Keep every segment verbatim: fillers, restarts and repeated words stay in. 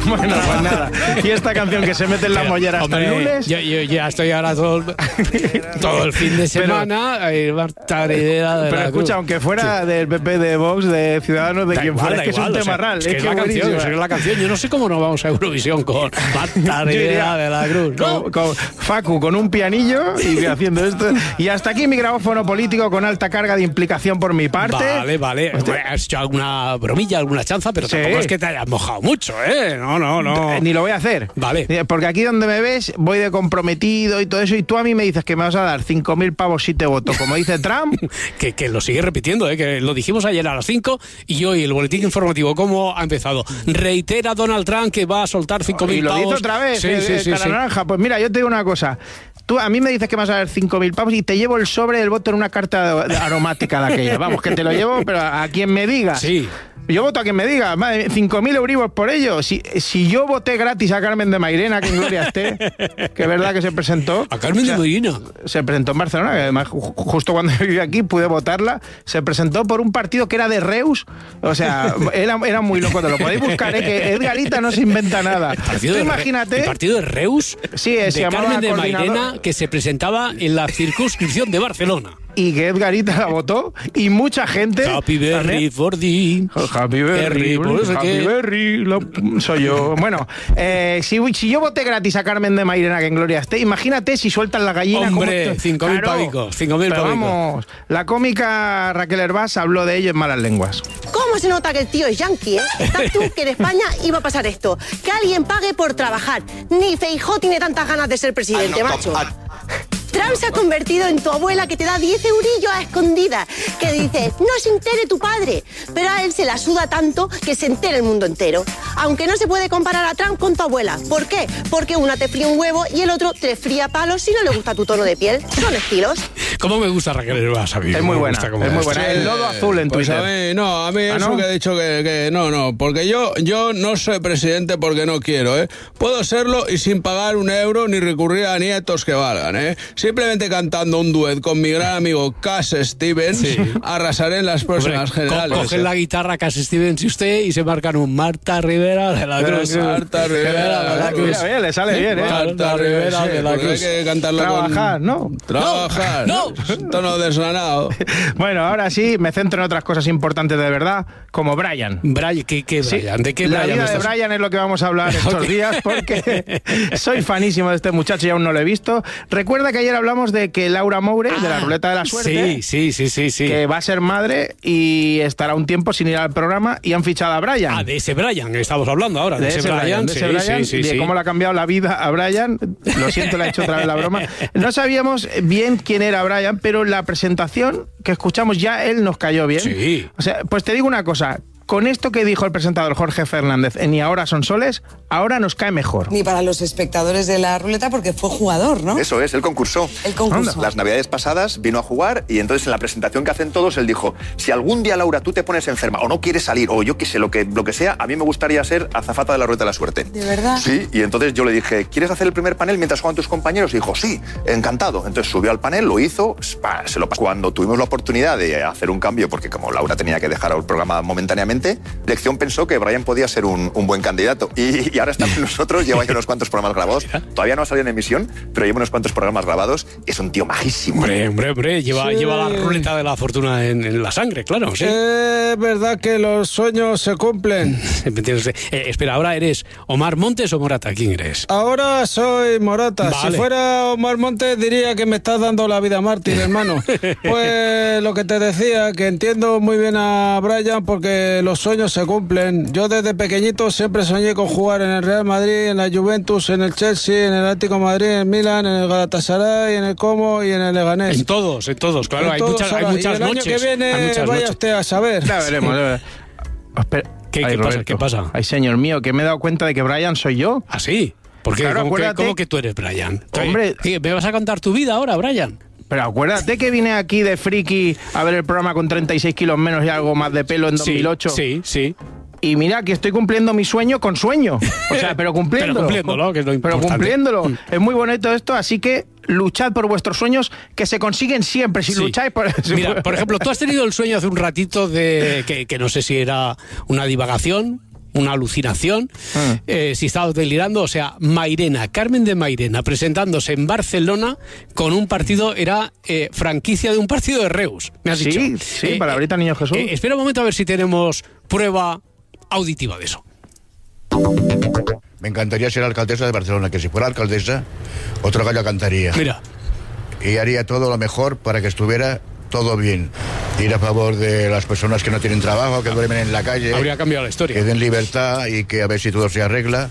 Bueno, pues nada. Y esta canción que se mete en la mollera hasta el lunes. Yo, yo ya estoy ahora todo, todo el fin de semana. Pero, Marta Rivera de pero la escucha, Cruz. aunque fuera Sí. del P P, de Vox, de Ciudadanos, de Da quien igual, fuera, da es que es igual, un o tema sea, real. es que es la canción, es que es la canción. Yo no sé cómo no vamos a Eurovisión con Marta Rivera de la Cruz. ¿no? Con, con Facu con un pianillo y haciendo esto. Y hasta aquí mi grabófono político con alta carga de implicación por mi parte. Vale, vale. Hostia. Has hecho alguna bromilla, alguna chanza, pero Sí. tampoco es que te hayas mojado mucho, ¿eh? No, no, no. Ni lo voy a hacer. Vale. Porque aquí donde me ves voy de comprometido y todo eso, y tú a mí me dices que me vas a dar cinco mil pavos si te voto, como dice Trump. que, que lo sigue repitiendo, ¿eh? Que lo dijimos ayer a las cinco y hoy el boletín informativo, ¿cómo ha empezado? Reitera Donald Trump que va a soltar cinco mil Y lo pavos. dice otra vez, Sí, el, sí, el sí, cara sí. naranja. Pues mira, yo te digo una cosa. Tú a mí me dices que me vas a dar cinco mil pavos y te llevo el sobre del voto en una carta de- de aromática de aquella. Vamos, que te lo llevo, pero a, a quien me diga. Sí. Yo voto a quien me diga, madre, cinco mil euribos por ello. Si, si yo voté gratis a Carmen de Mairena, que en gloria esté, que es verdad que se presentó. A Carmen O sea, de Mairena. Se presentó en Barcelona, que además ju- justo cuando yo viví aquí pude votarla. Se presentó por un partido que era de Reus. O sea, era, era muy loco. Te lo podéis buscar, ¿eh? Que Edgarita no se inventa nada. Partido Tú de Re- imagínate. El partido de Reus, Sí, eh, se de llamaba Carmen de coordinador. Mairena, que se presentaba en la circunscripción de Barcelona. Y que Edgarita la votó. Y mucha gente. Happy Berry también- for thee. Happy Berry, por no sé Happy qué. Berry, lo- soy yo. Bueno, eh, si, si yo voté gratis a Carmen de Mairena, que en gloria esté, imagínate si sueltan la gallina. Hombre, ¿cómo te- cinco mil Claro. pavicos, cinco mil Pero pavicos. vamos, la cómica Raquel Hervás habló de ello en malas lenguas. ¿Cómo se nota que el tío es yankee, eh? Estás tú que en España iba a pasar esto. Que alguien pague por trabajar. Ni Feijóo tiene tantas ganas de ser presidente, macho. Trump se ha convertido en tu abuela que te da diez eurillos a escondidas. Que dices, no se entere tu padre. Pero a él se la suda tanto que se entere el mundo entero. Aunque no se puede comparar a Trump con tu abuela. ¿Por qué? Porque una te fría un huevo y el otro te fría palos si no le gusta tu tono de piel. Son estilos. ¿Cómo me gusta Raquel Hervás, a mí? Es ¿Cómo muy me buena, gusta cómo es muy es? buena. El lodo azul en Pues Twitter. a mí, no, a mí ¿Ah, eso no? que he dicho que, que no, no, porque yo, yo no soy presidente porque no quiero, ¿eh? Puedo serlo y sin pagar un euro ni recurrir a nietos que valgan, ¿eh? Simplemente cantando un duet con mi gran amigo Cass Stevens, Sí. arrasaré en las Hombre, próximas co- generales. cogen la guitarra Cass Stevens y usted y se marcan un Marta Rivera de la Cruz. Marta Rivera de la Cruz. Mira, mira, le sale bien, ¿eh? Marta Rivera Sí, de la porque Cruz. Hay que cantarlo Trabajar, con... ¿no? Trabajar. No, no. Tono desganado. Bueno, ahora sí, me centro en otras cosas importantes de verdad, como Brian. Brian, ¿qué, qué Sí, Brian? ¿De qué la Brian vida de estás- Brian es lo que vamos a hablar estos Ok. días porque soy fanísimo de este muchacho y aún no lo he visto. Recuerda que ayer hablamos de que Laura Moure, de la ruleta de la suerte, Sí, sí, sí, sí, sí. que va a ser madre y estará un tiempo sin ir al programa y han fichado a Brian. Ah, de ese Brian que estamos hablando ahora. De, de ese Brian, de ese sí, Brian, sí, sí, de sí. cómo le ha cambiado la vida a Brian. Lo siento, le ha hecho otra vez la broma. No sabíamos bien quién era Brian, pero la presentación que escuchamos ya él nos cayó bien. Sí. O sea, pues te digo una cosa. Con esto que dijo el presentador Jorge Fernández en Y ahora son soles, ahora nos cae mejor. Ni para los espectadores de la ruleta porque fue jugador, ¿no? Eso es, él concursó. El concurso. Las navidades pasadas vino a jugar y entonces en la presentación que hacen todos él dijo, si algún día, Laura, tú te pones enferma o no quieres salir o yo qué sé, lo que, lo que sea, a mí me gustaría ser azafata de la ruleta de la suerte. ¿De verdad? Sí, y entonces yo le dije, ¿quieres hacer el primer panel mientras juegan tus compañeros? Y dijo, sí, encantado. Entonces subió al panel, lo hizo, pa, se lo pasó. Cuando tuvimos la oportunidad de hacer un cambio, porque como Laura tenía que dejar el programa momentáneamente, dirección pensó que Brian podía ser un, un buen candidato. Y, y ahora está con nosotros, lleva ya unos cuantos programas grabados. Todavía no ha salido en emisión, pero lleva unos cuantos programas grabados. Es un tío majísimo. Hombre, hombre, hombre, lleva, Sí. lleva la ruleta de la fortuna en, en la sangre, claro, sí. Es verdad que los sueños se cumplen. ¿Entiendes? Eh, espera, ¿ahora eres Omar Montes o Morata? ¿Quién eres? Ahora soy Morata. Vale. Si fuera Omar Montes diría que me estás dando la vida mártir, hermano. Pues lo que te decía, que entiendo muy bien a Brian porque los sueños se cumplen. Yo desde pequeñito siempre soñé con jugar en el Real Madrid, en la Juventus, en el Chelsea, en el Atlético de Madrid, en el Milan, en el Galatasaray, en el Como y en el Leganés. En todos, en todos, claro, En hay todos muchas, hay ahora. muchas y el noches. año que viene hay muchas vaya noches. usted a saber. Ya veremos. ya veremos. Espera. ¿Qué- Ay, qué pasa? Roberto. ¿Qué pasa? Ay, señor mío, que me he dado cuenta de que Brian soy yo. ¿Ah, sí? ¿Por qué? Claro, ¿Cómo, que, acuérdate- cómo que tú eres Brian? Hombre. ¿Qué, ¿Me vas a contar tu vida ahora, Brian? Pero acuérdate que vine aquí de friki a ver el programa con treinta y seis kilos menos y algo más de pelo en dos mil ocho. Sí, sí. Y mira que estoy cumpliendo mi sueño con sueño. O sea, pero cumpliéndolo. Pero cumpliéndolo, que es lo Pero importante. cumpliéndolo. Es muy bonito esto, así que luchad por vuestros sueños que se consiguen siempre. Si Sí. lucháis por... Mira, por ejemplo, tú has tenido el sueño hace un ratito de que, que no sé si era una divagación una alucinación, ah. eh, si estaba delirando, o sea, Mairena, Carmen de Mairena, presentándose en Barcelona con un partido, era eh, franquicia de un partido de Reus, me has sí, dicho. Sí, sí, eh, palabrita Niño Jesús. Eh, espera un momento a ver si tenemos prueba auditiva de eso. Me encantaría ser alcaldesa de Barcelona, que si fuera alcaldesa, otro gallo cantaría. Mira. Y haría todo lo mejor para que estuviera todo bien. Ir a favor de las personas que no tienen trabajo, que duermen en la calle. Habría cambiado la historia. Que den libertad y que a ver si todo se arregla.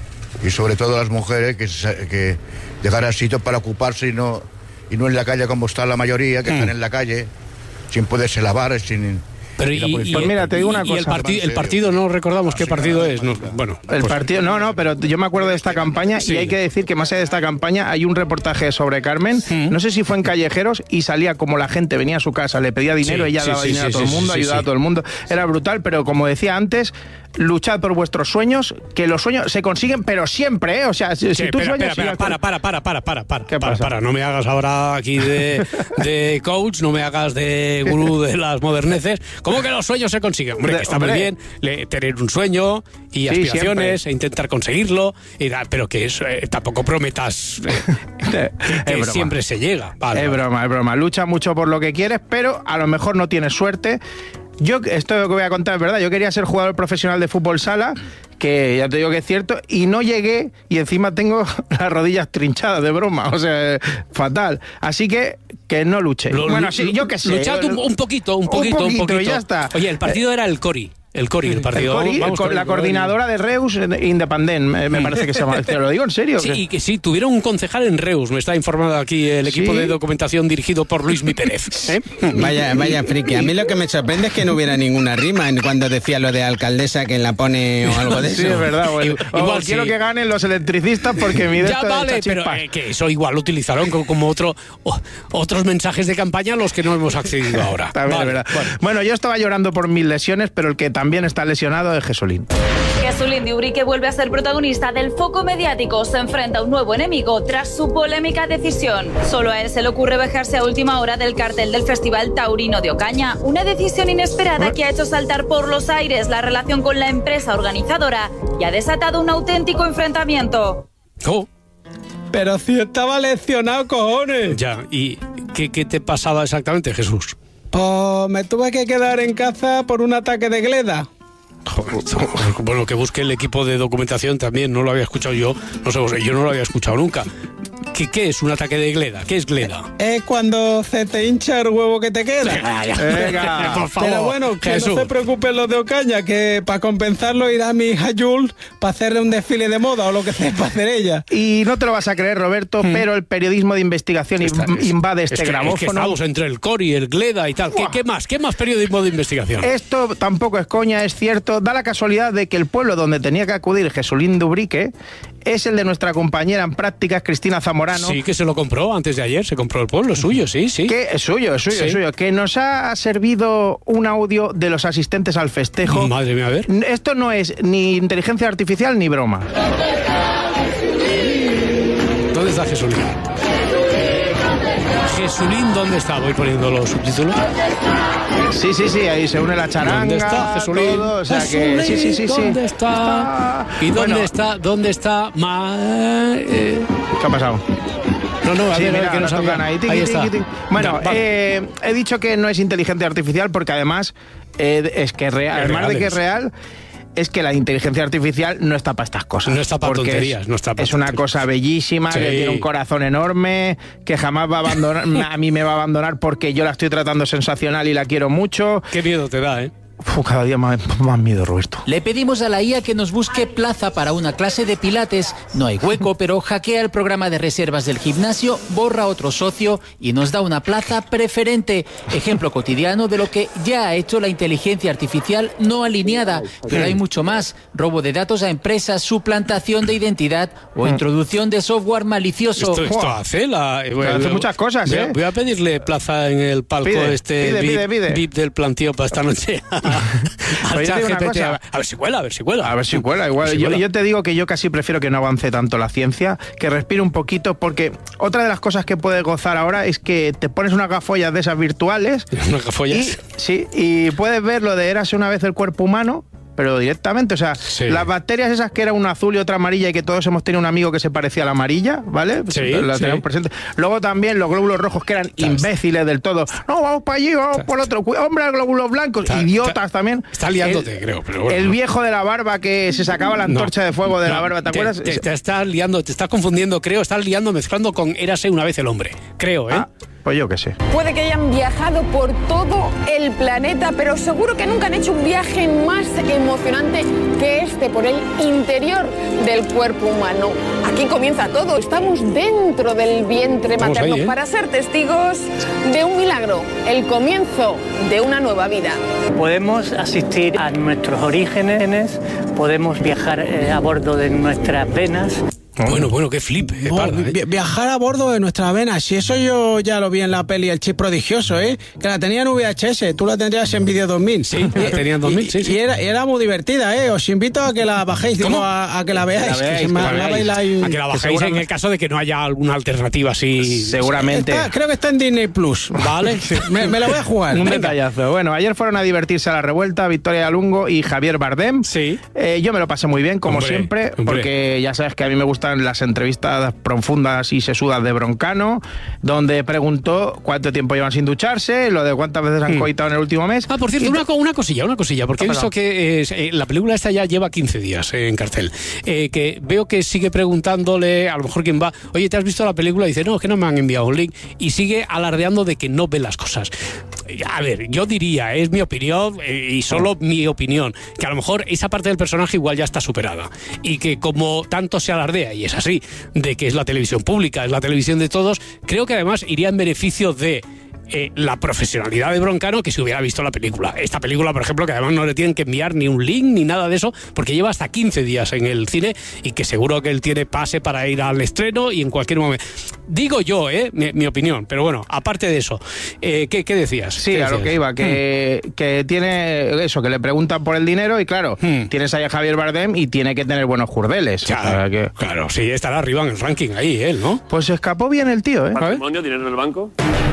Y sobre todo las mujeres, que, que dejaran sitio para ocuparse y no, y no en la calle como está la mayoría, que mm. están en la calle sin poderse lavar, sin... Pero y, y, pues mira, te digo una y cosa. el, partid, el partido, no recordamos qué partido es. No, bueno, el pues, partido, no, no, pero yo me acuerdo de esta campaña sí. y hay que decir que más allá de esta campaña hay un reportaje sobre Carmen, ¿Mm? no sé si fue en Callejeros, y salía como la gente venía a su casa, le pedía dinero, sí, ella sí, daba sí, dinero sí, a todo sí, el mundo, sí, ayudaba sí. a todo el mundo. Era brutal, pero como decía antes, luchad por vuestros sueños, que los sueños se consiguen, pero siempre, ¿eh? O sea, si, sí, si tú espera, sueñas... Espera, espera, para, para, para, para, para, ¿Qué para, pasa? para, no me hagas ahora aquí de, de coach, no me hagas de gurú de las moderneces. ¿Cómo que los sueños se consiguen? Hombre, que está muy bien le, tener un sueño y sí, aspiraciones siempre. E intentar conseguirlo, y da, pero que eso, eh, tampoco prometas eh, que, que siempre se llega. Vale, es vale. broma, es broma. Lucha mucho por lo que quieres, pero a lo mejor no tienes suerte. Yo, esto que voy a contar es verdad, yo quería ser jugador profesional de fútbol sala, que ya te digo que es cierto, y no llegué, y encima tengo las rodillas trinchadas de broma, o sea, fatal. Así que, que no luché. Lo, bueno, sí, yo qué sé. Luchad un, un poquito, un poquito, un poquito, un poquito. Y ya está. Oye, el partido era el Cori. El Cori, el partido. El Cori, vamos, el, la coordinadora de Reus Independent, me, me parece que se llama. Te lo digo en serio. Sí, y que sí, tuvieron un concejal en Reus, me está informando aquí el equipo ¿Sí? de documentación dirigido por Luis Mi Pérez. ¿Eh? Vaya, vaya friki. A mí lo que me sorprende es que no hubiera ninguna rima cuando decía lo de alcaldesa que la pone o algo de eso. Sí, es verdad. Bueno. Igual quiero sí. que ganen los electricistas porque mi Ya vale, pero eh, que eso igual lo utilizaron como, como otro, oh, otros mensajes de campaña a los que no hemos accedido ahora. También vale, es verdad. Bueno. bueno, yo estaba llorando por mil lesiones, pero el que también está lesionado de Jesulín. Jesulín de Ubrique vuelve a ser protagonista del foco mediático. Se enfrenta a un nuevo enemigo tras su polémica decisión. Solo a él se le ocurre bajarse a última hora del cartel del Festival Taurino de Ocaña. Una decisión inesperada que ha hecho saltar por los aires la relación con la empresa organizadora y ha desatado un auténtico enfrentamiento. Oh. Pero si estaba lesionado, cojones. Ya, ¿y qué, qué te pasaba exactamente, Jesús? Pues me tuve que quedar en casa por un ataque de gleda. Bueno, que busque el equipo de documentación también, no lo había escuchado yo, no sé, yo no lo había escuchado nunca. ¿Qué, qué es un ataque de gleda? ¿Qué es gleda? Es cuando se te hincha el huevo que te queda. Venga, por favor. Pero bueno, que Jesús. No se preocupen los de Ocaña, que para compensarlo irá mi hija Jules para hacerle un desfile de moda o lo que sea para hacer ella. Y no te lo vas a creer, Roberto, hmm. pero el periodismo de investigación Esta, es, invade este es que, grabófono. Es que estamos entre el Cori, el gleda y tal. ¿Qué, ¿Qué más? ¿Qué más periodismo de investigación? Esto tampoco es coña, es cierto. Da la casualidad de que el pueblo donde tenía que acudir Jesulín de Ubrique es el de nuestra compañera en prácticas, Cristina Zamorano. Sí, que se lo compró antes de ayer, se compró el pueblo, es suyo, sí, sí. Que es suyo, es suyo, sí. es suyo. Que nos ha servido un audio de los asistentes al festejo. Madre mía, a ver. Esto no es ni inteligencia artificial ni broma. ¿Dónde está Jesulín? Jesulín, ¿dónde está? Voy poniendo los subtítulos. Sí, sí, sí, ahí se une la charanga. ¿Dónde está Jesulín? Todo, o sea Jesulín, que sí, sí, sí, ¿dónde sí. está? ¿Y dónde bueno. está? ¿Dónde está? Ma... Eh... ¿Qué ha pasado? No, no, a sí, ver, mira, que no tocan ahí. Tiki, ahí tiki, está. Tiki. Bueno, vale. eh, he dicho que no es inteligencia artificial porque además eh, es que real, además reales. de que es real, es que la inteligencia artificial no está para estas cosas. No está para tonterías. Es, no está para es una tonterías. cosa bellísima, sí. que tiene un corazón enorme, que jamás va a abandonar, a mí me va a abandonar porque yo la estoy tratando sensacional y la quiero mucho. Qué miedo te da, ¿eh? Uf, cada día más, más miedo, Roberto. Le pedimos a la I A que nos busque plaza para una clase de pilates. No hay hueco, pero hackea el programa de reservas del gimnasio, borra otro socio y nos da una plaza preferente. Ejemplo cotidiano de lo que ya ha hecho la inteligencia artificial no alineada. Pero hay mucho más. Robo de datos a empresas, suplantación de identidad o introducción de software malicioso. Esto, esto hace la... Eh, bueno, hace muchas cosas, voy a, ¿eh? Voy a pedirle plaza en el palco pide, este pide, VIP, pide, pide. VIP del plantío para esta noche. Oye, G P T, cosa, a, a ver si cuela, a ver si cuela. A ver si cuela, igual. Si yo, cuela. yo te digo que yo casi prefiero que no avance tanto la ciencia, que respire un poquito, porque otra de las cosas que puedes gozar ahora es que te pones unas gafollas de esas virtuales. ¿Unas gafollas? Y, sí, y puedes ver lo de Érase una vez el cuerpo humano. pero directamente, o sea, sí. las bacterias esas que era una azul y otra amarilla y que todos hemos tenido un amigo que se parecía a la amarilla, ¿vale? Sí, la tenemos sí. presente. Luego también los glóbulos rojos que eran imbéciles del todo. No, vamos para allí, vamos por otro. Hombre, glóbulos blancos, está, idiotas está, también. Está liándote, el, creo, pero bueno. El viejo de la barba que se sacaba la antorcha no, de fuego de no, la barba, ¿te, te acuerdas? Te, te estás liando, te estás confundiendo, creo, estás liando, mezclando con Érase una vez el hombre, creo, ¿eh? Ah. Pues yo qué sé. Puede que hayan viajado por todo el planeta, pero seguro que nunca han hecho un viaje más emocionante que este, por el interior del cuerpo humano. Aquí comienza todo. Estamos dentro del vientre materno ahí, ¿eh? Para ser testigos de un milagro, el comienzo de una nueva vida. Podemos asistir a nuestros orígenes, podemos viajar eh, a bordo de nuestras venas. Bueno, bueno, qué flip, eh, oh, parda, vi- eh. Viajar a bordo de nuestras venas. Si eso yo ya lo vi en la peli El Chip Prodigioso, ¿eh? Que la tenía en V H S, tú la tendrías en Video dos mil. Sí, la tenía en dos mil, y, sí, sí. Y era, era muy divertida, ¿eh? Os invito a que la bajéis, digo, a, a que la veáis. Que la veáis, que se me que la hablaba y veáis. la hay- A que la bajéis en el caso de que no haya alguna alternativa así. Seguramente. Está- creo que está en Disney Plus. Vale. me, me la voy a jugar. Un Venga. detallazo. Bueno, ayer fueron a divertirse a la revuelta Victoria Lungo y Javier Bardem. Sí. Eh, yo me lo pasé muy bien, como Hombre, siempre, hombre. porque ya sabes que a mí me gustan las entrevistas profundas y sesudas de Broncano, donde preguntó cuánto tiempo llevan sin ducharse, lo de cuántas veces han Mm. coitado en el último mes. Ah, por cierto, Y- una, co- una cosilla, una cosilla, porque he ¿Qué ha visto pasado? que eh, eh, la película esta ya lleva quince días eh, en cartel. Eh, que veo que sigue preguntándole, a lo mejor quien va, oye, ¿te has visto la película? Y dice, no, es que no me han enviado un link. Y sigue alardeando de que no ve las cosas. A ver, yo diría, es mi opinión eh, y solo mi opinión, que a lo mejor esa parte del personaje igual ya está superada. Y que como tanto se alardea, y es así, de que es la televisión pública, es la televisión de todos, creo que además iría en beneficio de eh, la profesionalidad de Broncano que si hubiera visto la película. Esta película, por ejemplo, que además no le tienen que enviar ni un link ni nada de eso, porque lleva hasta quince días en el cine y que seguro que él tiene pase para ir al estreno y en cualquier momento. Digo yo, ¿eh? Mi, mi opinión. Pero bueno, aparte de eso, eh, ¿qué, ¿qué decías? Sí, ¿Qué a lo decías? que iba, que, Mm. que tiene eso, que le preguntan por el dinero y claro, Mm. tienes ahí a Javier Bardem y tiene que tener buenos jurdeles. Claro, O sea que- claro, sí, estará arriba en el ranking ahí, él, ¿no? Pues se escapó bien el tío, ¿eh? ¿Patrimonio, dinero en el banco?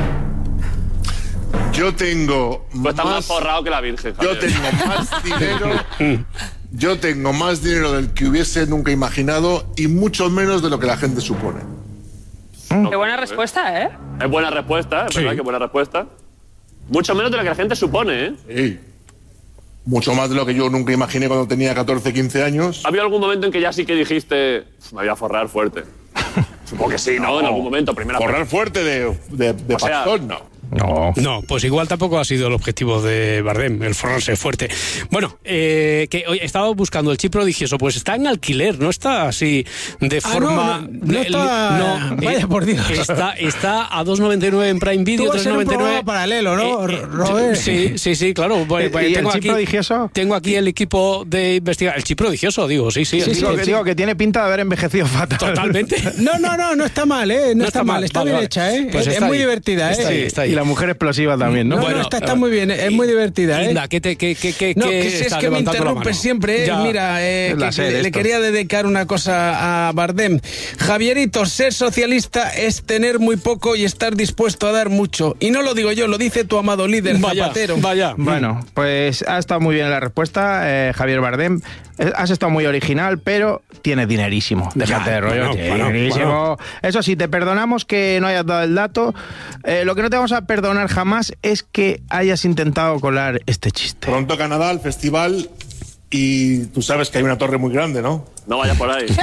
Yo tengo Pues está más más, forrado que la Virgen, yo Javier. tengo más dinero, yo tengo más dinero del que hubiese nunca imaginado y mucho menos de lo que la gente supone. Qué buena respuesta, ¿eh? Es buena respuesta, es Sí. verdad que buena respuesta. Mucho menos de lo que la gente supone, ¿eh? Sí. Mucho más de lo que yo nunca imaginé cuando tenía catorce, quince años. ¿Ha habido algún momento en que ya sí que dijiste, me voy a forrar fuerte? Supongo que sí, ¿no? En algún momento, primera Forrar fuerte de, de, de O sea, pastón, no. No. No, pues igual tampoco ha sido el objetivo de Bardem, el forrarse fuerte. Bueno, eh, que hoy he estado buscando el Chip Prodigioso, pues está en alquiler, no está así de Ah, forma... no, no está- no, vaya eh, por Dios. Está, está a dos noventa y nueve en Prime Video, Tú vas tres en un noventa y nueve. programa paralelo, ¿no, Eh, eh, Robert? Sí, sí, sí, claro. Pues, pues, ¿Y el tengo, Chip aquí, Prodigioso? tengo aquí el equipo de investigación. El Chip Prodigioso, digo, sí, sí. Sí, el digo, Chip- que, digo que tiene pinta de haber envejecido fatal. Totalmente. No, no, no, no está mal, ¿eh? No, está, mal, está vale, bien vale. hecha, ¿eh? Pues es está es muy ahí. divertida, ¿eh? Está ahí, está ahí. Y la mujer explosiva también, ¿no? No, Bueno, no, está, está muy bien, es muy divertida, ¿eh? Linda, ¿qué te, qué, qué, qué, No, qué que si es estás que me levantando la interrumpes mano? siempre, ¿eh? Ya. Mira, eh, Es la que- sed que le, esto. le quería dedicar una cosa a Bardem. Javierito, ser socialista es tener muy poco y estar dispuesto a dar mucho. Y no lo digo yo, lo dice tu amado líder, Vaya, Zapatero. vaya. Bueno, pues ha estado muy bien la respuesta, eh, Javier Bardem. Eh, Has estado muy original, pero tienes dinerísimo. Déjate Ya, de rollo. bueno, bueno, dinerísimo. Eso sí, te perdonamos que no hayas dado el dato. Eh, lo que no te vamos a perdonar jamás es que hayas intentado colar este chiste. Pronto Canadá, el festival, y tú sabes que hay una torre muy grande, ¿no? No vaya por ahí.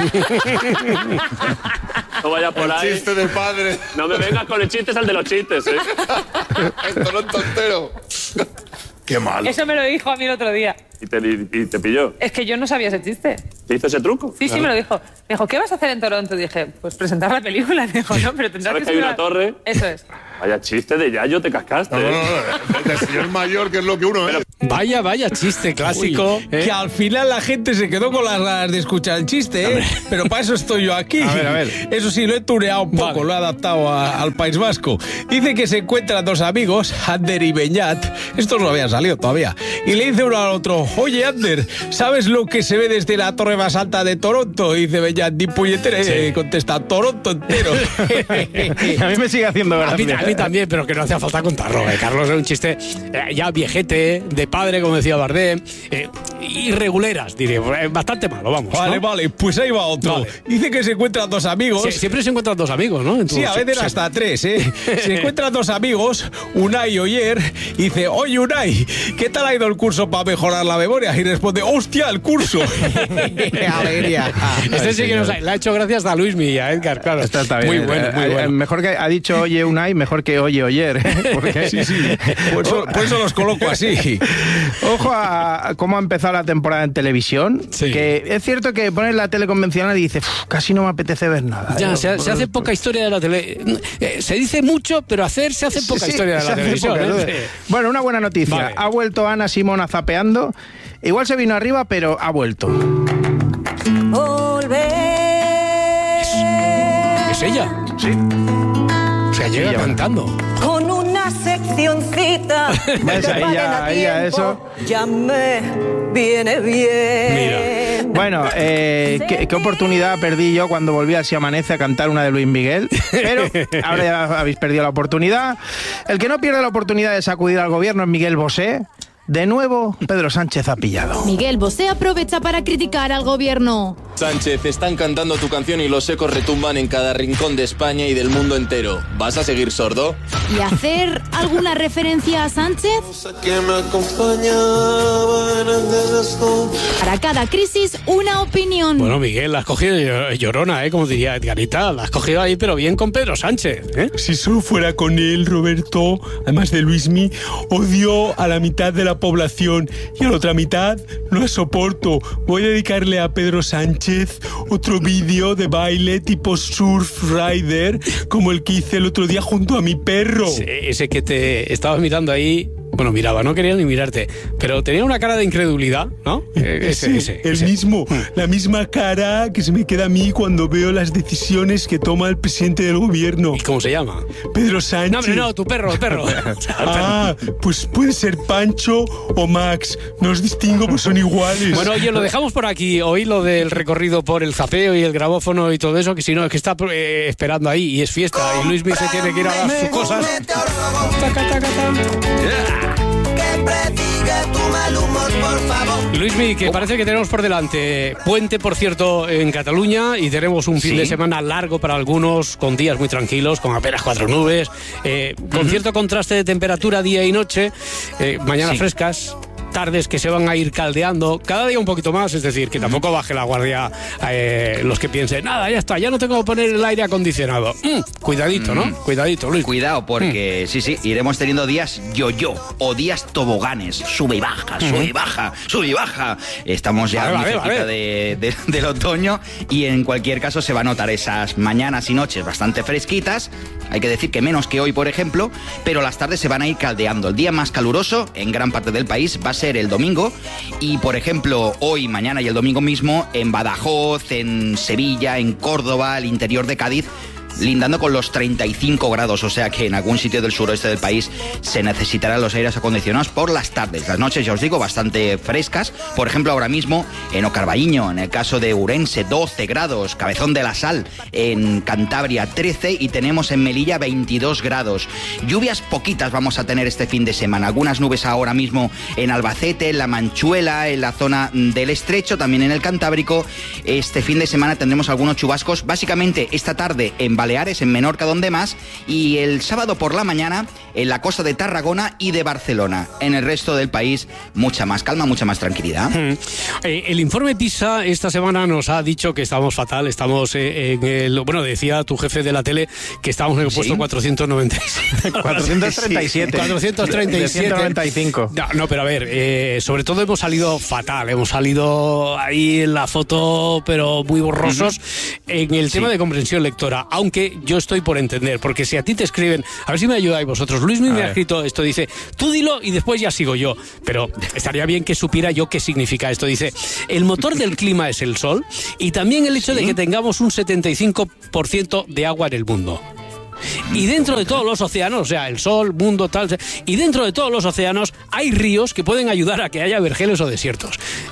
No vaya por El ahí. chiste del padre. No me vengas con el chiste, es el de los chistes, ¿eh? El Toronto entero. Qué mal. Eso me lo dijo a mí el otro día. Y te, y te pilló. Es que yo no sabía ese chiste. ¿Te hizo ese truco? Sí, sí, me lo dijo. Me dijo, ¿qué vas a hacer en Toronto? Dije, pues presentar la película. Me dijo, no, pero tendrás ¿Sabes que que hay subir una a- torre? Eso es. Vaya chiste de Yayo, te cascaste. No, no, ¿eh? no, de señor mayor, que es lo que uno es. Vaya, vaya chiste clásico. Uy, ¿eh? Que al final la gente se quedó con las ganas de escuchar el chiste, ¿eh? Pero para eso estoy yo aquí. A ver, a ver. Eso sí, lo he tureado un poco, Vale. lo he adaptado a- al País Vasco. Dice que se encuentran dos amigos, Ander y Beñat. Estos no habían salido todavía. Y le dice uno al otro, oye, Ander, ¿sabes lo que se ve desde la torre más alta de Toronto? Y dice Beñat, ni puñetera. Y contesta, Toronto entero. A mí me sigue haciendo A mí, gracia. a mí también, pero que no hacía falta contarlo. eh. Carlos es un chiste eh, ya viejete, de padre, como decía Bardem, eh, irreguleras, diré, bastante malo, vamos. Vale, ¿no? vale, pues ahí va otro. Vale. Dice que se encuentran dos amigos. Sí, siempre se encuentran dos amigos, ¿no? Entonces, sí, a veces sí, hasta sí. tres, ¿eh? Se encuentran dos amigos, Unai y Oyer, y dice, oye Unai, ¿qué tal ha ido el curso para mejorar la memoria? Y responde, hostia, el curso. Alegría. Este sí que nos ha, le ha hecho gracias a Luismi y a Edgar, claro. Está, está bien. Muy bueno, muy bueno. Mejor que ha dicho oye Unai, mejor que oye Oyer. ¿eh? Porque... Sí, sí. Por eso, por eso los coloco así. Ojo a cómo ha empezado la temporada en televisión. Sí. Que es cierto que pones la tele convencional y dices, casi no me apetece ver nada. Ya, se, se hace poca historia de la tele. Eh, se dice mucho, pero hacer se hace poca sí, historia de la televisión. Poca, ¿eh? Bueno, una buena noticia. Vale. Ha vuelto Ana Simona zapeando. Igual se vino arriba, pero ha vuelto. Volver. ¿Es, ¿Es ella? Sí. O sea, llega cantando. Con una seccioncita. ¿Ves? Ella, ella, eso. Ya me viene bien. Mira. Bueno, eh, ¿qué, ¿qué oportunidad perdí yo cuando volví a Si Amanece a cantar una de Luis Miguel? Pero ahora ya habéis perdido la oportunidad. El que no pierde la oportunidad de sacudir al gobierno es Miguel Bosé. De nuevo, Pedro Sánchez ha pillado. Miguel Bosé aprovecha para criticar al gobierno. Sánchez, están cantando tu canción y los ecos retumban en cada rincón de España y del mundo entero. ¿Vas a seguir sordo? ¿Y hacer alguna referencia a Sánchez? Para cada crisis, una opinión. Bueno, Miguel, la has cogido llorona, ¿eh? Como diría Edgarita, la has cogido ahí, pero bien con Pedro Sánchez, ¿eh? Si solo fuera con él, Roberto, además de Luismi, odio a la mitad de la población y a la otra mitad no la soporto. Voy a dedicarle a Pedro Sánchez otro vídeo de baile tipo surf rider como el que hice el otro día junto a mi perro. Sí, ese que te estabas mirando ahí. Bueno, miraba, no quería ni mirarte, pero tenía una cara de incredulidad, ¿no? Ese, sí, ese, el ese. mismo, la misma cara que se me queda a mí cuando veo las decisiones que toma el presidente del gobierno. ¿Y cómo se llama? Pedro Sánchez. No, hombre, no, tu perro, el perro. Ah, pues puede ser Pancho o Max, no os distingo, pues son iguales. Bueno, oye, lo dejamos por aquí, hoy lo del recorrido por el zapeo y el grabófono y todo eso, que si no, es que está eh, esperando ahí y es fiesta y Luismi se tiene que ir a dar sus cosas. Taca, taca, taca. Yeah. Tu mal humor, por favor. Luismi, que parece que tenemos por delante puente, por cierto, en Cataluña, y tenemos un fin ¿Sí? de semana largo para algunos, con días muy tranquilos, con apenas cuatro nubes, eh, con uh-huh. cierto contraste de temperatura día y noche, eh, mañanas sí. frescas, tardes que se van a ir caldeando cada día un poquito más, es decir, que tampoco baje la guardia eh, los que piensen, nada, ya está, ya no tengo que poner el aire acondicionado. Mm, cuidadito, ¿no? Mm. Cuidadito, Luis. Cuidado, porque mm. sí, sí, iremos teniendo días yo-yo o días toboganes, sube y baja, sube mm. y baja, sube y baja. Estamos ya vale, muy vale, cerquita vale. De, de, del otoño y en cualquier caso se va a notar esas mañanas y noches bastante fresquitas. Hay que decir que menos que hoy, por ejemplo, pero las tardes se van a ir caldeando. El día más caluroso en gran parte del país va a ser el domingo y, por ejemplo, hoy, mañana y el domingo mismo en Badajoz, en Sevilla, en Córdoba, el interior de Cádiz, lindando con los treinta y cinco grados, o sea que en algún sitio del suroeste del país se necesitarán los aires acondicionados por las tardes. Las noches, ya os digo, bastante frescas. Por ejemplo, ahora mismo en Ocarbaíño, en el caso de Urense, doce grados, Cabezón de la Sal, en Cantabria, trece, y tenemos en Melilla veintidós grados. Lluvias poquitas vamos a tener este fin de semana. Algunas nubes ahora mismo en Albacete, en La Manchuela, en la zona del Estrecho, también en el Cantábrico. Este fin de semana tendremos algunos chubascos, básicamente esta tarde en Baleares, en Menorca, donde más, y el sábado por la mañana en la costa de Tarragona y de Barcelona. En el resto del país, mucha más calma, mucha más tranquilidad. Hmm. Eh, el informe PISA esta semana nos ha dicho que estamos fatal, estamos eh, en el... Bueno, decía tu jefe de la tele que estábamos en el puesto ¿Sí? cuatrocientos noventa y siete. cuatrocientos treinta y siete. cuatrocientos treinta y siete. ciento noventa y cinco. No, no, pero a ver, eh, sobre todo hemos salido fatal, hemos salido ahí en la foto, pero muy borrosos, uh-huh. en el sí. tema de comprensión lectora, aunque que yo estoy por entender, porque si a ti te escriben, a ver si me ayudáis vosotros, Luis me ha escrito esto, dice, tú dilo y después ya sigo yo, pero estaría bien que supiera yo qué significa esto. Dice, el motor del clima es el sol y también el hecho ¿Sí? de que tengamos un setenta y cinco por ciento de agua en el mundo. Y dentro de todos los océanos, o sea, el sol, mundo, tal, y dentro de todos los océanos hay ríos que pueden ayudar a que haya vergeles o desiertos.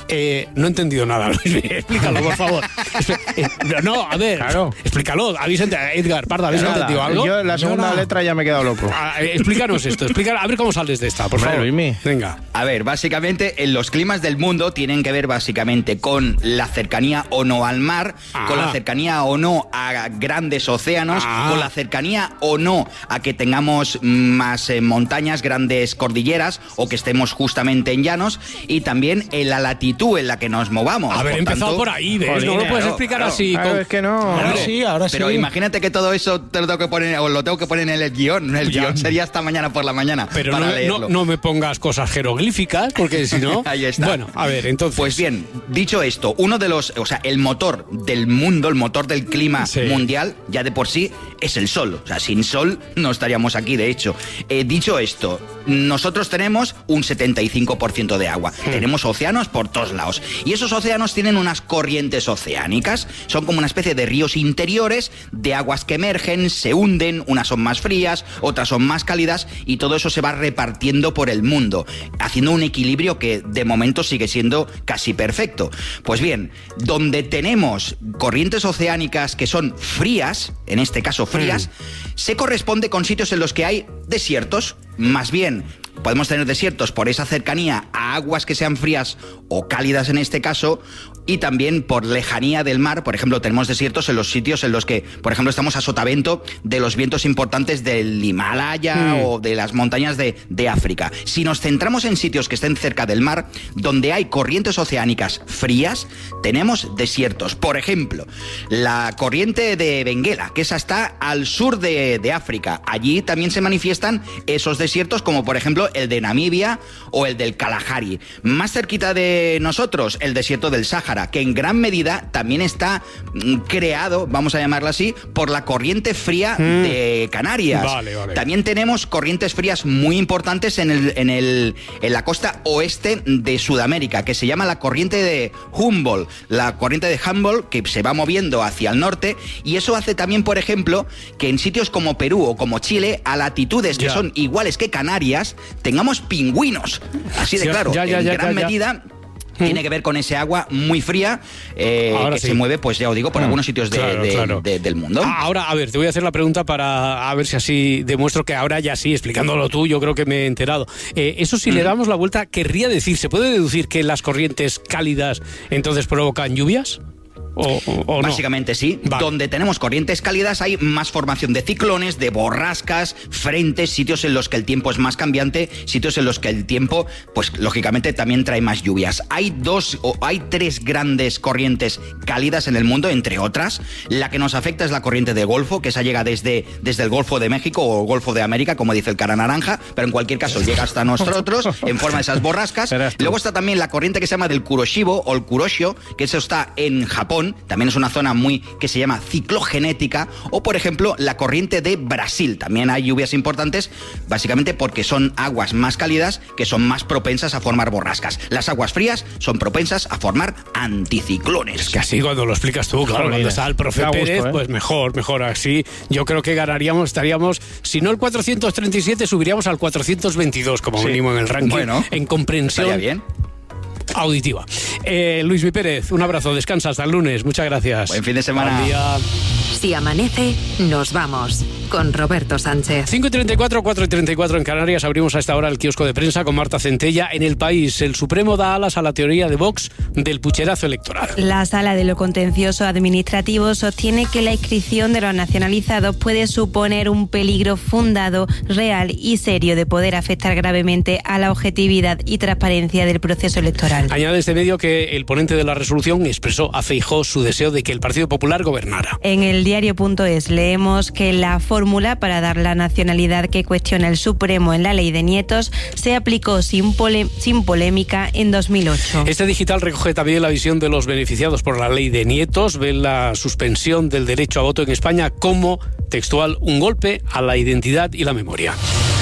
Eh, no he entendido nada, Luis. Explícalo, por favor. Eh, no, a ver, claro. Explícalo. ¿Habéis entendido? Edgar, Parda, ¿habéis Nada, entendido algo? Yo la segunda no, no. letra ya me he quedado loco. Ah, eh, explícanos esto. Explícanos, a ver cómo sales de esta, por favor. Luismi. Venga. A ver, básicamente en los climas del mundo tienen que ver básicamente con la cercanía o no al mar, ah. con la cercanía o no a grandes océanos, ah. con la cercanía o no a que tengamos más eh, montañas, grandes cordilleras o que estemos justamente en llanos, y también en la latitud en la que nos movamos. Haber por empezado tanto, por ahí, ¿ves? Jolín, no lo puedes claro, explicar claro. así. Claro, con... es que no. Ahora sí, ahora Pero sí. imagínate que todo eso te lo tengo que poner, o lo tengo que poner en el guión. El Ya. guión sería hasta mañana por la mañana. Pero para no, leerlo. no, no me pongas cosas jeroglíficas, porque si no... Ahí está. Bueno, a ver, entonces... Pues bien, dicho esto, uno de los... O sea, el motor del mundo, el motor del clima Sí. mundial, ya de por sí, es el sol. O sea, sin sol no estaríamos aquí, de hecho. Eh, dicho esto, nosotros tenemos un setenta y cinco por ciento de agua. Hmm. Tenemos océanos por todos lados. Y esos océanos tienen unas corrientes oceánicas. Son como una especie de ríos interiores, de aguas que emergen, se hunden, unas son más frías, otras son más cálidas, y todo eso se va repartiendo por el mundo, haciendo un equilibrio que de momento sigue siendo casi perfecto. Pues bien, donde tenemos corrientes oceánicas que son frías, en este caso frías, mm. se corresponde con sitios en los que hay desiertos. Más bien, podemos tener desiertos por esa cercanía a aguas que sean frías o cálidas en este caso, y también por lejanía del mar. Por ejemplo, tenemos desiertos en los sitios en los que, por ejemplo, estamos a sotavento de los vientos importantes del Himalaya mm. o de las montañas de, de África. Si nos centramos en sitios que estén cerca del mar, donde hay corrientes oceánicas frías, tenemos desiertos. Por ejemplo, la corriente de Benguela, que esa está al sur de, de África. Allí también se manifiestan esos desiertos, como por ejemplo el de Namibia o el del Kalahari. Más cerquita de nosotros, el desierto del Sáhara, que en gran medida también está creado, vamos a llamarlo así, por la corriente fría mm. de Canarias. Vale, vale. También tenemos corrientes frías muy importantes en, el, en, el, en la costa oeste de Sudamérica, que se llama la corriente de Humboldt, la corriente de Humboldt, que se va moviendo hacia el norte, y eso hace también, por ejemplo, que en sitios como Perú o como Chile, a latitudes que ya. son iguales que Canarias, tengamos pingüinos. Así de claro, ya, ya, en ya, gran ya, ya. medida... tiene que ver con ese agua muy fría eh, que sí. se mueve, pues ya os digo, por mm, algunos sitios de, claro, de, claro. De, del mundo. Ahora, a ver, te voy a hacer la pregunta para a ver si así demuestro que ahora ya sí, explicándolo tú, yo creo que me he enterado. Eh, eso si mm. le damos la vuelta, querría decir, ¿se puede deducir que las corrientes cálidas entonces provocan lluvias? O, o, o Básicamente no. sí. Vale. Donde tenemos corrientes cálidas hay más formación de ciclones, de borrascas, frentes, sitios en los que el tiempo es más cambiante, sitios en los que el tiempo, pues lógicamente también trae más lluvias. Hay dos o hay tres grandes corrientes cálidas en el mundo, entre otras. La que nos afecta es la corriente de Golfo, que esa llega desde, desde el Golfo de México o el Golfo de América, como dice el cara naranja, pero en cualquier caso llega hasta nosotros en forma de esas borrascas. Luego está también la corriente que se llama del Kuroshibo o el Kuroshio, que eso está en Japón. También es una zona muy que se llama ciclogenética, o por ejemplo la corriente de Brasil. También hay lluvias importantes, básicamente porque son aguas más cálidas que son más propensas a formar borrascas. Las aguas frías son propensas a formar anticiclones. Es que así cuando lo explicas tú, claro, claro cuando está el profe gusto, Pérez, ¿eh? Pues mejor, mejor así. Yo creo que ganaríamos, estaríamos, si no el cuatrocientos treinta y siete, subiríamos al cuatrocientos veintidós como sí. mínimo en el ranking. Bueno, en comprensión. Estaría bien. Auditiva. Eh, Luismi Pérez, un abrazo, descansa hasta el lunes, muchas gracias. Buen fin de semana. Buen día. Si amanece, nos vamos con Roberto Sánchez. cinco y treinta y cuatro, cuatro y treinta y cuatro en Canarias. Abrimos a esta hora el kiosco de prensa con Marta Centella. En El País, el Supremo da alas a la teoría de Vox del pucherazo electoral. La Sala de lo Contencioso Administrativo sostiene que la inscripción de los nacionalizados puede suponer un peligro fundado, real y serio de poder afectar gravemente a la objetividad y transparencia del proceso electoral. Añade este medio que el ponente de la resolución expresó a Feijóo su deseo de que el Partido Popular gobernara. En el diario punto es leemos que la fórmula para dar la nacionalidad que cuestiona el Supremo en la ley de nietos se aplicó sin, pole- sin polémica en dos mil ocho. Este digital recoge también la visión de los beneficiados por la ley de nietos. Ven la suspensión del derecho a voto en España como, textual, un golpe a la identidad y la memoria.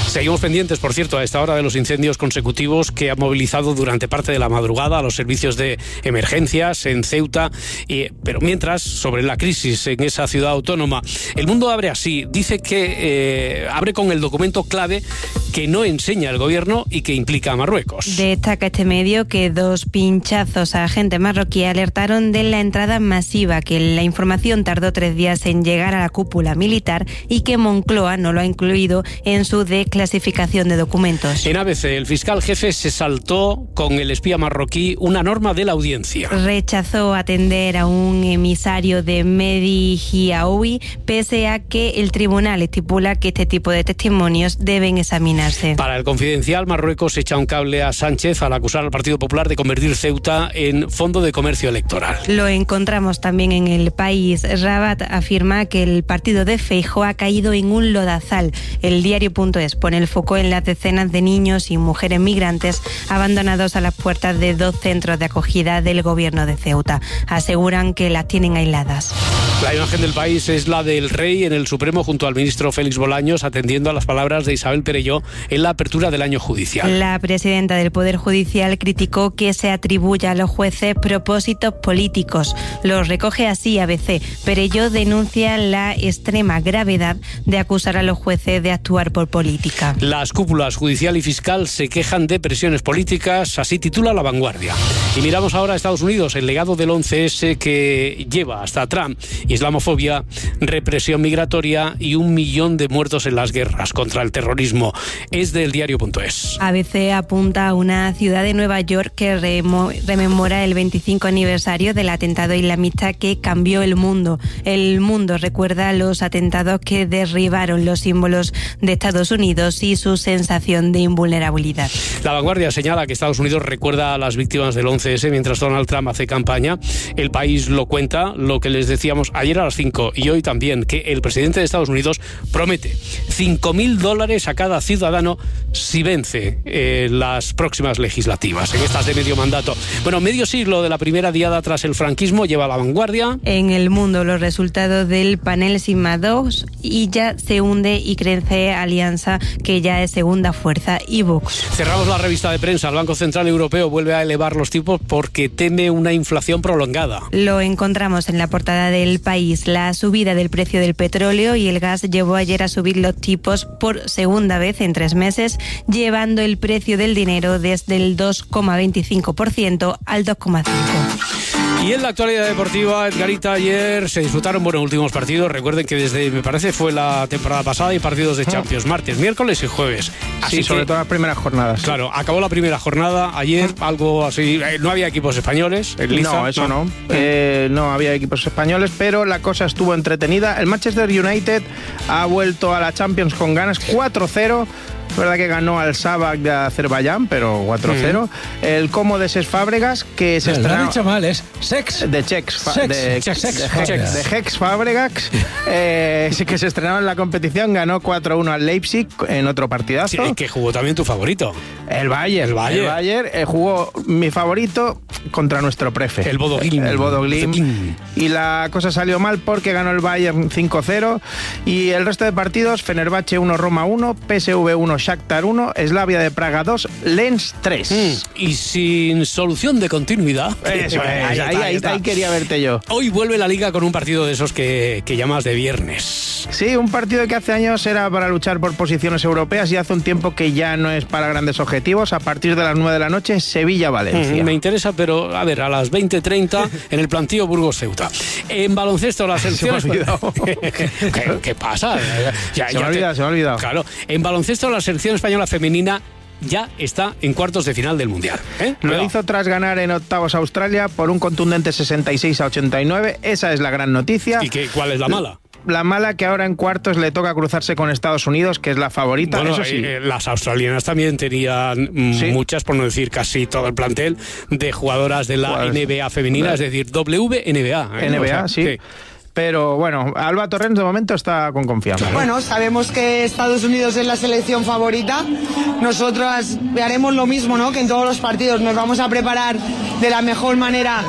Seguimos pendientes, por cierto, a esta hora de los incendios consecutivos que han movilizado durante parte de la madrugada a los servicios de emergencias en Ceuta. Eh, pero mientras, sobre la crisis en esa ciudad autónoma, El Mundo abre así. Dice que eh, abre con el documento clave que no enseña el gobierno y que implica a Marruecos. Destaca este medio que dos pinchazos a agentes marroquíes alertaron de la entrada masiva, que la información tardó tres días en llegar a la cúpula militar y que Moncloa no lo ha incluido en su desclasificación de documentos. En A B C, el fiscal jefe se saltó con el espía marroquí una norma de la audiencia. Rechazó atender a un emisario de Mehdi Hiaoui, pese a que el tribunal estipula que este tipo de testimonios deben examinarse. Para el Confidencial, Marruecos echa un cable a Sánchez al acusar al Partido Popular de convertir Ceuta en fondo de comercio electoral. Lo encontramos también en El País. Rabat afirma que el partido de Feijóo ha caído en un lodazal. El diario.es pone el foco en las decenas de niños y mujeres migrantes abandonados a las puertas de dos centros de acogida del gobierno de Ceuta. Aseguran que las tienen aisladas. La imagen del País es la del rey en el Supremo junto al ministro Félix Bolaños, atendiendo a las palabras de Isabel Perelló en la apertura del año judicial. La presidenta del Poder Judicial criticó que se atribuya a los jueces propósitos políticos. Los recoge así A B C. Perelló denuncia la extrema gravedad de acusar a los jueces de actuar por política. Las cúpulas judicial y fiscal se quejan de presiones políticas, así titula La Vanguardia. Y miramos ahora a Estados Unidos, el legado del once ese que lleva hasta Trump: islamofobia, represión migratoria y un millón de muertos en las guerras contra el terrorismo. Es del diario.es. A B C apunta a una ciudad de Nueva York que remo- rememora el veinticinco aniversario del atentado islamista que cambió el mundo. El mundo recuerda los atentados que derribaron los símbolos de Estados Unidos y su sensación de invulnerabilidad. La Vanguardia señala que Estados Unidos recuerda a las víctimas del once ese mientras Donald Trump hace campaña. El País lo cuenta, lo que les decíamos ayer a las cinco y hoy también, que el presidente de Estados Unidos promete cinco mil dólares a cada ciudadano si vence eh, las próximas legislativas, en estas de medio mandato. Bueno, medio siglo de la primera diada tras el franquismo lleva La Vanguardia. En El Mundo, los resultados del panel Sigma dos y ya se hunde y crece Alianza, que ya es segunda fuerza, y Vox. Cerramos la revista de prensa. El Banco Central Europeo vuelve a elevar los tipos porque teme una inflación prolongada. Lo encontramos en la portada del País. La subida del precio del petróleo y el gas llevó ayer a subir los tipos por segunda vez en tres meses, llevando el precio del dinero desde el dos coma veinticinco por ciento al dos coma cinco por ciento. Y en la actualidad deportiva, Edgarita, ayer se disfrutaron buenos últimos partidos. Recuerden que desde, me parece, fue la temporada pasada hay partidos de Champions, martes, miércoles y jueves. Así sí, sobre todo las primeras jornadas. Claro, acabó la primera jornada ayer, algo así, no había equipos españoles. En Liza, no, eso no. No. Eh, no había equipos españoles, pero la cosa estuvo entretenida. El Manchester United ha vuelto a la Champions con ganas, cuatro cero. Es verdad que ganó al Sabak de Azerbaiyán, pero cuatro cero. Mm. El Como de Cesc Fábregas, que se estrenó... Lo han dicho mal, es Sex. De Chex. Sex. De, Sex. de, Hex, de Hex Fábregas, eh, que se estrenó en la competición, ganó cuatro uno al Leipzig en otro partidazo. Sí, que jugó también tu favorito. El Bayern. El Bayern. El Bayern eh, jugó mi favorito contra nuestro prefe. El Bodo Glimt. El Bodo Glimt. Y la cosa salió mal porque ganó el Bayern cinco cero. Y el resto de partidos, Fenerbahce uno, Roma uno, P S V uno, Shakhtar uno, Slavia de Praga dos, Lens tres. Mm, y sin solución de continuidad. Eso es, ahí, ahí, ahí, ahí quería verte yo. Hoy vuelve la Liga con un partido de esos que, que llamas de viernes. Sí, un partido que hace años era para luchar por posiciones europeas y hace un tiempo que ya no es para grandes objetivos. A partir de las nueve de la noche, Sevilla-Valencia. Mm, me interesa, pero a ver, a las veinte treinta en el plantío Burgos-Ceuta. En baloncesto, la selección... Se me ha olvidado. ¿Qué, ¿Qué pasa? Ya, se, ya me ha olvidado, te... se me ha olvidado. Claro, en baloncesto, la selección española femenina ya está en cuartos de final del Mundial. ¿eh? Lo Cuidado. Hizo tras ganar en octavos a Australia por un contundente sesenta y seis a ochenta y nueve. Esa es la gran noticia. ¿Y qué, cuál es la mala? La mala que ahora en cuartos le toca cruzarse con Estados Unidos, que es la favorita. Bueno, eso sí. eh, las australianas también tenían ¿Sí? muchas, por no decir casi todo el plantel, de jugadoras de la pues, N B A femenina, es decir, W N B A. ¿eh? N B A, o sea, sí. sí. Pero bueno, Alba Torrens de momento está con confianza. Bueno, sabemos que Estados Unidos es la selección favorita. Nosotros haremos lo mismo, ¿no? Que en todos los partidos nos vamos a preparar de la mejor manera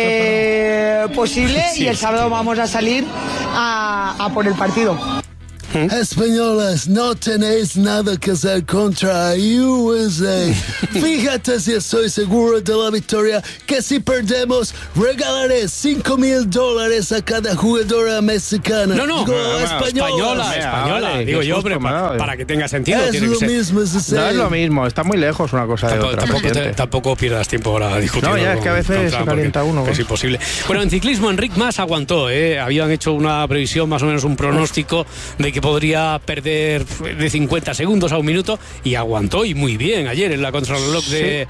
eh, posible sí, y el sábado vamos a salir a, a por el partido. Españolas, no tenéis nada que hacer contra U S A. Fíjate si estoy seguro de la victoria, que si perdemos, regalaré cinco mil dólares a cada jugadora mexicana. No, no, Digo, no, no, española. española, española, vale, digo que yo, justo, pero para, vale. para que tenga sentido. Es tiene lo que ser. mismo, es decir, No es lo mismo, está muy lejos una cosa de Tampoco, otra. tampoco, te- presidente. tampoco pierdas tiempo ahora discutiendo. No, ya es con- que a veces con se Trump, calienta porque uno, Es ¿no? imposible. Bueno, en ciclismo, Enric Mas aguantó, ¿eh? Habían hecho una previsión, más o menos un pronóstico de que podría perder de cincuenta segundos a un minuto y aguantó, y muy bien ayer en la contrarreloj de,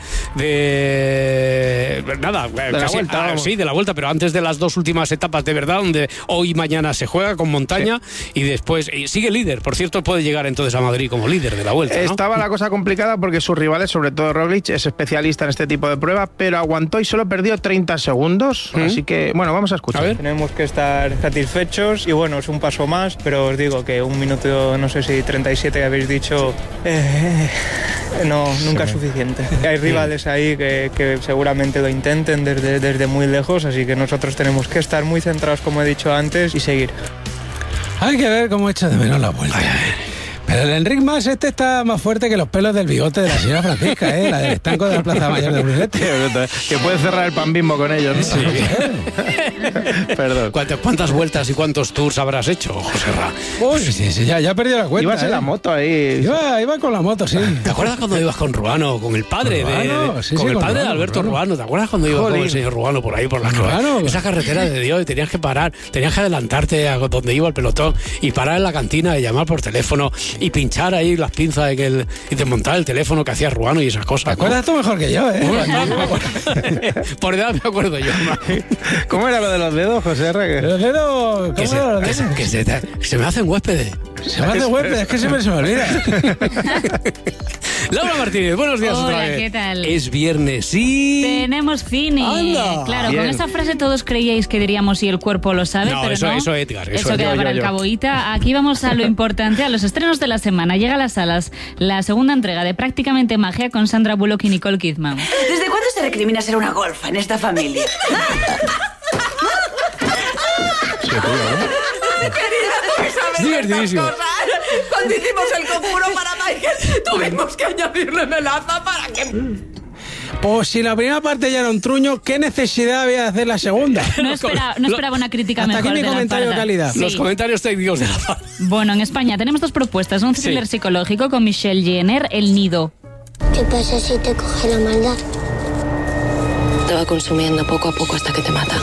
de. Nada, de la casi- vuelta, ah, vamos. sí, de la vuelta, pero antes de las dos últimas etapas de verdad, donde hoy y mañana se juega con montaña y después y sigue líder. Por cierto, puede llegar entonces a Madrid como líder de la vuelta, ¿no? Estaba la cosa complicada porque sus rivales, sobre todo Roglic, es especialista en este tipo de pruebas, pero aguantó y solo perdió treinta segundos. ¿Mm? Así que, bueno, vamos a escuchar. A ver. Tenemos que estar satisfechos y bueno, es un paso más, pero os digo que un minuto, no sé si treinta y siete que habéis dicho, eh, no, nunca es suficiente. Hay rivales ahí que, que seguramente lo intenten desde, desde muy lejos, así que nosotros tenemos que estar muy centrados, como he dicho antes, y seguir. Hay que ver cómo echa de menos la vuelta. Pero el Enric Mas este está más fuerte que los pelos del bigote de la señora Francisca, ¿eh? La del estanco de la Plaza Mayor de Brunete. Que puede cerrar el pan Bimbo con ellos, ¿no? Sí. Perdón. ¿Cuántas, ¿Cuántas vueltas y cuántos tours habrás hecho, José Ra? Uy, sí, sí, ya, ya perdió la cuenta. Ibas en ¿eh? la moto ahí. Iba, iba con la moto, sí. ¿Te acuerdas cuando ibas con Ruano, con el padre Con de, Ruano, de- sí, con sí, el con padre Ruano, de Alberto Ruano. Ruano? ¿Te acuerdas cuando ibas con Jolín. el señor Ruano por ahí por las Ruano. esa carretera de Dios y tenías que parar, tenías que adelantarte a donde iba el pelotón y parar en la cantina y llamar por teléfono y pinchar ahí las pinzas en el, y desmontar el teléfono que hacía Ruano y esas cosas? ¿Te acuerdas tú mejor que yo, eh? Por edad me acuerdo yo. ¿Cómo era lo de los dedos, José R? Los dedos, ¿cómo Que se, eran los que dedos? se- que se te- que se me hacen huéspedes. Se me hace huésped, es que siempre se me olvida. Laura Martínez, buenos días otra Hola, vez. ¿qué tal? Es viernes, sí. Tenemos cine. Anda. Claro, Bien. con esa frase todos creíais que diríamos si el cuerpo lo sabe, No, pero eso- no. eso Edgar, eso Eso es queda yo, para yo, el yo. caboíta. Aquí vamos a lo importante, a los estrenos de la semana. Llega a las salas la segunda entrega de Prácticamente Magia con Sandra Bullock y Nicole Kidman. ¿Desde cuándo se recrimina ser una golfa en esta familia? Es divertidísimo. Cuando hicimos el conjuro para Michael, tuvimos que añadirle melaza para que... Pues si la primera parte ya era un truño, ¿qué necesidad había de hacer la segunda? No, espera- no esperaba una crítica Hasta mejor aquí mi de la comentario de Farda. calidad. Sí. Los comentarios técnicos de la Farda. Bueno, en España tenemos dos propuestas. Un thriller Sí. psicológico con Michelle Jenner, El Nido. ¿Qué pasa si te coge la maldad? Te va consumiendo poco a poco hasta que te mata.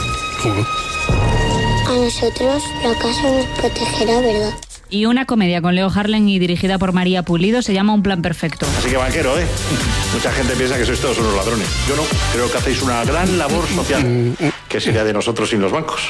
A nosotros la casa nos protegerá, ¿verdad? Y una comedia con Leo Harlem y dirigida por María Pulido se llama Un plan perfecto. Así que banquero, ¿eh? Mucha gente piensa que sois todos unos ladrones. Yo no. Creo que hacéis una gran labor social. ¿Qué sería de nosotros sin los bancos?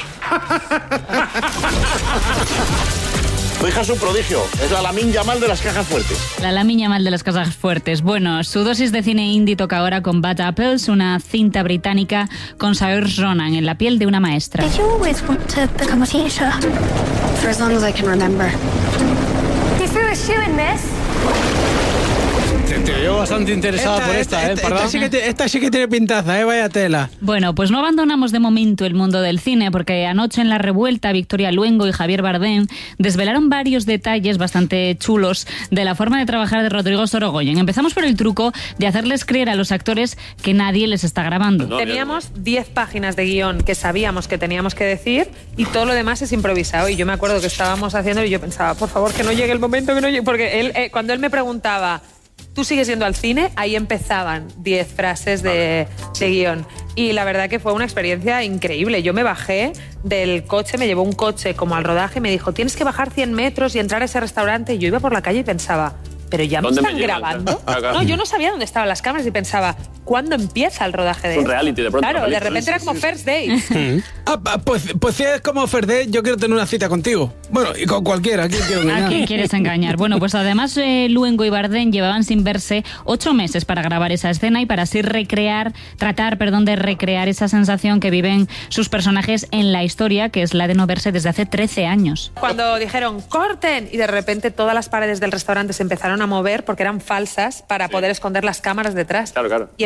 Tu hija es un prodigio. Es la Lamine Yamal de las cajas fuertes. La Lamiña Mal de las Casas Fuertes. Bueno, su dosis de cine indie toca ahora con Bad Apples, una cinta británica con Saoirse Ronan en la piel de una maestra. Did you always want to become a teacher? For as long as I can remember. You threw a shoe in, miss. Te, te veo bastante interesada por esta, ¿eh? esta, Parda? sí que te- esta sí que tiene pintaza, ¿eh? Vaya tela. Bueno, pues no abandonamos de momento el mundo del cine, porque anoche en La Revuelta, Victoria Luengo y Javier Bardem desvelaron varios detalles bastante chulos de la forma de trabajar de Rodrigo Sorogoyen. Empezamos por el truco de hacerles creer a los actores que nadie les está grabando. Teníamos diez páginas de guión que sabíamos que teníamos que decir y todo lo demás es improvisado. Y yo me acuerdo que estábamos haciendo y yo pensaba, por favor, que no llegue el momento, que no llegue. Porque él, eh, cuando él me preguntaba, ¿tú sigues yendo al cine? Ahí empezaban diez frases de, de guión. Y la verdad que fue una experiencia increíble. Yo me bajé del coche, me llevó un coche como al rodaje y me dijo, tienes que bajar cien metros y entrar a ese restaurante. Y yo iba por la calle y pensaba, ¿pero ya me ¿Dónde me están llevan? grabando? Ah, claro. No, yo no sabía dónde estaban las cámaras y pensaba, ¿cuándo empieza el rodaje de Es un esto? reality, de pronto, Claro, una de película. repente era como First Date. Ah, pa- pues, pues si es como Ferde, yo quiero tener una cita contigo. Bueno, y con cualquiera, ¿a quién quiero engañar? ¿A quién quieres engañar? Bueno, pues además eh, Luengo y Bardem llevaban sin verse ocho meses para grabar esa escena y para así recrear, tratar, perdón, de recrear esa sensación que viven sus personajes en la historia, que es la de no verse desde hace trece años. Cuando dijeron corten y de repente todas las paredes del restaurante se empezaron a mover porque eran falsas para poder esconder las cámaras detrás. Claro, claro. Y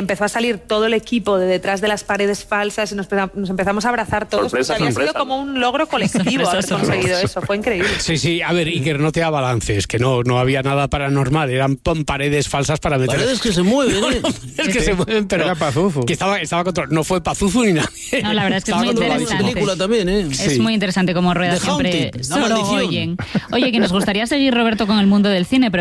empezó a salir todo el equipo de detrás de las paredes falsas y nos, nos empezamos a abrazar todos. Sorpresa, Había sorpresa. sido como un logro colectivo haber conseguido eso, fue increíble. Sí, sí, a ver, Iker, no te abalances, que no, no había nada paranormal, eran paredes falsas para meter... Paredes que se mueven, ¿eh? Es que se mueven, pero... Era Pazuzu. Que estaba, estaba controlado, no fue Pazuzu ni nadie. No, la verdad es que es Estaba muy controlado. interesante. película también, ¿eh? Es Sí. muy interesante como rueda The siempre Haunted, La Maldición. Sorogoyen. Oye, que nos gustaría seguir, Roberto, con el mundo del cine, pero